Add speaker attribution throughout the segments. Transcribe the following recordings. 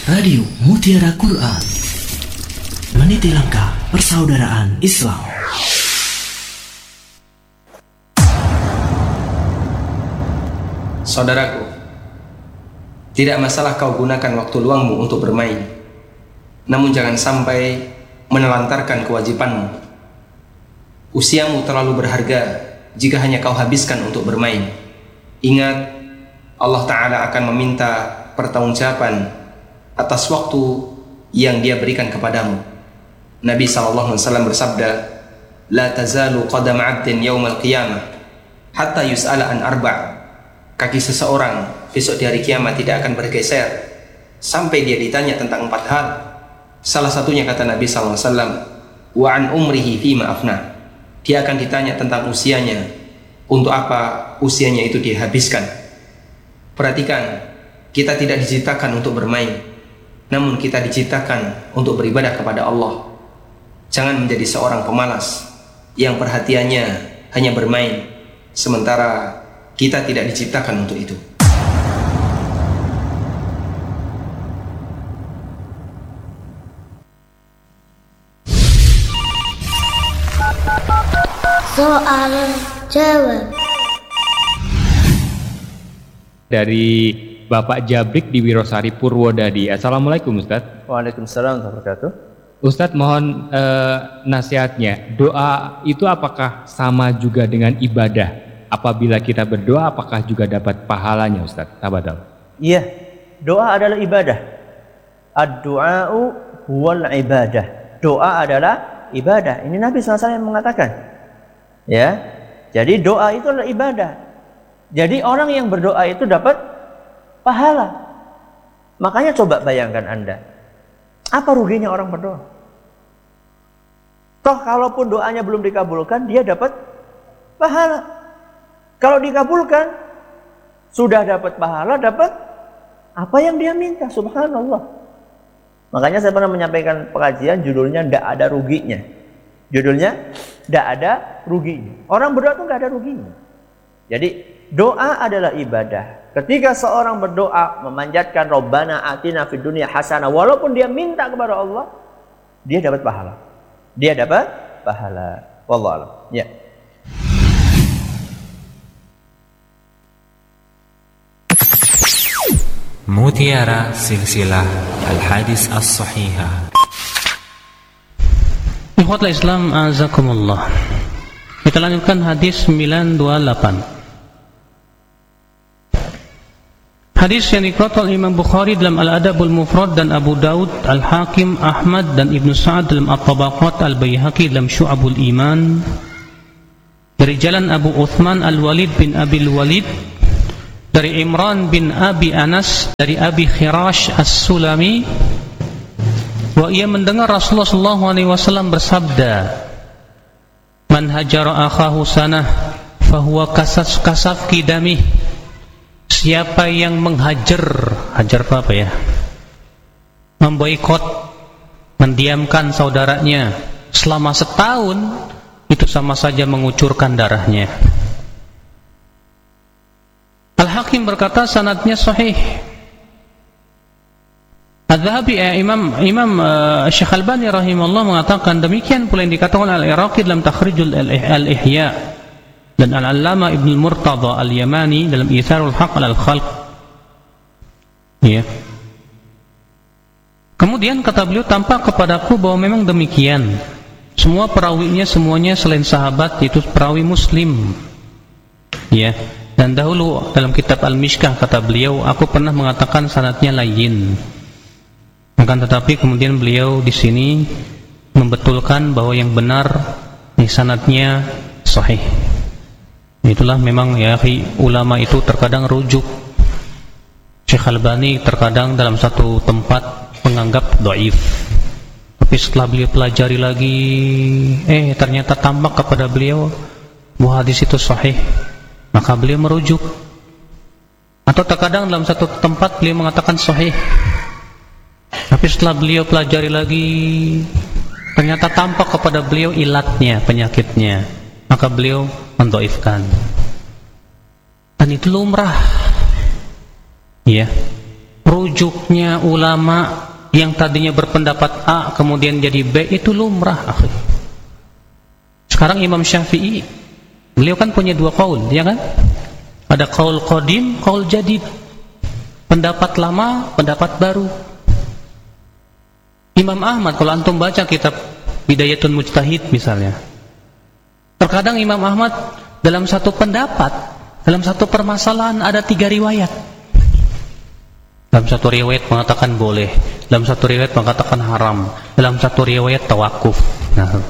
Speaker 1: Radio Mutiara Quran, meniti langkah persaudaraan Islam.
Speaker 2: Saudaraku, tidak masalah kau gunakan waktu luangmu untuk bermain, namun jangan sampai menelantarkan kewajibanmu. Usiamu terlalu berharga jika hanya kau habiskan untuk bermain. Ingat, Allah Ta'ala akan meminta pertanggungjawaban atas waktu yang Dia berikan kepadamu. Nabi SAW bersabda, "La tazalu qadam 'abdin yaumal qiyamah hatta yus'ala an arba'." Kaki seseorang besok di hari kiamat tidak akan bergeser sampai dia ditanya tentang 4 hal. Salah satunya kata Nabi SAW, "Wa an umrihi fima afna." Dia akan ditanya tentang usianya, untuk apa usianya itu dihabiskan. Perhatikan, kita tidak diciptakan untuk bermain, namun kita diciptakan untuk beribadah kepada Allah. Jangan menjadi seorang pemalas yang perhatiannya hanya bermain, sementara kita tidak diciptakan untuk itu.
Speaker 3: Soal jawab
Speaker 4: dari Bapak Jabrik di Wirosari Purwodadi. Assalamualaikum Ustadz.
Speaker 5: Waalaikumsalam warahmatullahi wabarakatuh.
Speaker 4: Ustadz, mohon nasihatnya. Doa itu apakah sama juga dengan ibadah? Apabila kita berdoa, apakah juga dapat pahalanya Ustadz? Tabadal.
Speaker 5: Iya, doa adalah ibadah. Ad-du'a'u huwal ibadah. Doa adalah ibadah. Ini Nabi SAW yang mengatakan. Ya, jadi doa itu adalah ibadah. Jadi orang yang berdoa itu dapat pahala. Makanya coba bayangkan Anda, apa ruginya orang berdoa? Toh kalaupun doanya belum dikabulkan, dia dapat pahala. Kalau dikabulkan, sudah dapat pahala, dapat apa yang dia minta. Subhanallah. Makanya saya pernah menyampaikan pengajian, judulnya "Tidak ada ruginya". Judulnya "Tidak ada ruginya". Orang berdoa itu nggak ada ruginya. Jadi doa adalah ibadah. Ketika seorang berdoa memanjatkan Rabbana atina fid dunya hasanah, walaupun dia minta kepada Allah, dia dapat pahala. Dia dapat pahala. Wallahu a'lam. Ya.
Speaker 6: Mutiara Silsilah Al-Hadis As-Sahihah.
Speaker 7: Ikhwatul Islam azakumullah. Kita lanjutkan hadis 928. Hadis yang dikeluarkan oleh Imam Bukhari dalam Al-Adabul Mufrad dan Abu Daud, Al-Hakim, Ahmad dan Ibnu Sa'ad dalam At-Tabaqat, Al-Baihaqi dalam Syu'abul Iman, dari jalan Abu Uthman Al-Walid bin Abil Walid, dari Imran bin Abi Anas, dari Abi Khirash As-Sulami, bahwa ia mendengar Rasulullah SAW bersabda, "Man hajara akhahu sanah fahuwa kasaf kidamih." Siapa yang menghajar, hajar apa ya? Memboikot, mendiamkan saudaranya selama setahun, itu sama saja mengucurkan darahnya. Al-Hakim berkata sanadnya sahih. Al-Dhahabi, Imam Syekh Albani rahimahullah mengatakan demikian pula yang dikatakan Al-Iraqi dalam Takhrijul Al-Ihya dan Al-Allama Ibn Murtada Al-Yamani dalam Itharul Haq Al-Khalq. Ya. Kemudian kata beliau, tampak kepadaku bahwa memang demikian. Semua perawinya semuanya selain sahabat, yaitu perawi Muslim. Ya. Dan dahulu dalam kitab Al-Mishkah kata beliau, aku pernah mengatakan sanadnya layyin. Akan tetapi kemudian beliau di sini membetulkan bahwa yang benar ini sanadnya sahih. Itulah memang ya, ulama itu terkadang rujuk. Syekh Albani terkadang dalam satu tempat menganggap dhaif, tapi setelah beliau pelajari lagi, ternyata tampak kepada beliau bahwa hadis itu sahih, maka beliau merujuk. Atau terkadang dalam satu tempat beliau mengatakan sahih, tapi setelah beliau pelajari lagi, ternyata tampak kepada beliau ilatnya, penyakitnya, maka beliau mendhaifkan. Dan itu lumrah. Ya. rujuknya ulama yang tadinya berpendapat A kemudian jadi B itu lumrah, akhi. Sekarang Imam Syafi'i, beliau kan punya dua qaul, ya kan? Ada qaul qadim, qaul jadid. Pendapat lama, pendapat baru. Imam Ahmad, kalau antum baca kitab Bidayatul Mujtahid misalnya, terkadang Imam Ahmad dalam satu pendapat, dalam satu permasalahan ada 3 riwayat. Dalam satu riwayat mengatakan boleh, dalam satu riwayat mengatakan haram, dalam satu riwayat tawakuf. Nah,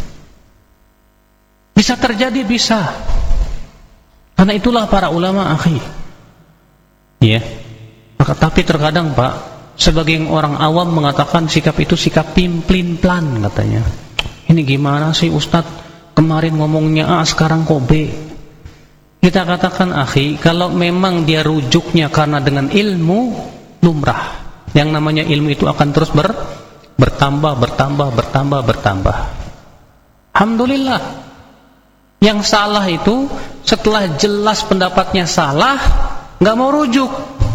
Speaker 7: bisa terjadi, bisa. Karena itulah para ulama, akhi. Ya. Tapi terkadang, Pak, sebagian orang awam mengatakan sikap itu sikap plin-plan katanya. Ini gimana sih Ustadz? Kemarin ngomongnya A, sekarang kok B. Kita katakan, akhi, kalau memang dia rujuknya karena dengan ilmu, lumrah. Yang namanya ilmu itu akan terus bertambah. Alhamdulillah. Yang salah itu setelah jelas pendapatnya salah, nggak mau rujuk.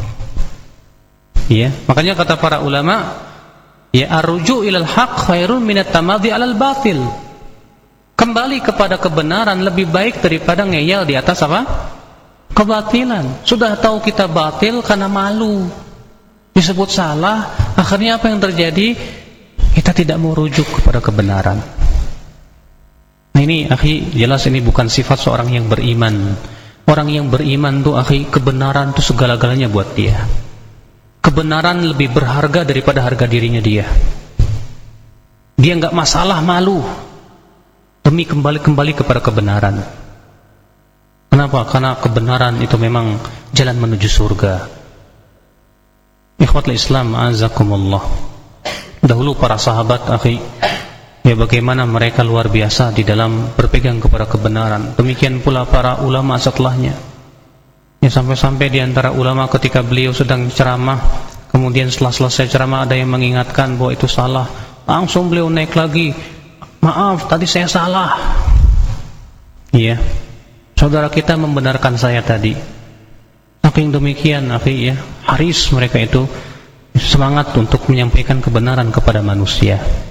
Speaker 7: Ya, makanya kata para ulama, ya arruju ilal haq khairun minat tamadhi alal batil. Kembali kepada kebenaran lebih baik daripada ngeyel di atas apa? Kebatilan. Sudah tahu kita batil karena malu disebut salah, akhirnya apa yang terjadi? Kita tidak mau rujuk kepada kebenaran. Nah ini, akhi, jelas ini bukan sifat seorang yang beriman. Orang yang beriman tuh, akhi, kebenaran tuh segala-galanya buat dia. Kebenaran lebih berharga daripada harga dirinya dia. Dia nggak masalah malu demi kembali kepada kebenaran. Kenapa? Karena kebenaran itu memang jalan menuju surga. Ikhwatul Islam, azakumullah. Dahulu para sahabat, akhi, ya bagaimana mereka luar biasa di dalam berpegang kepada kebenaran. Demikian pula para ulama setelahnya. Ya sampai-sampai di antara ulama ketika beliau sedang ceramah, kemudian setelah selesai ceramah ada yang mengingatkan bahwa itu salah, langsung beliau naik lagi, maaf tadi saya salah. Iya, saudara kita membenarkan saya tadi. Saking demikian, akhi, ya, haris mereka itu semangat untuk menyampaikan kebenaran kepada manusia.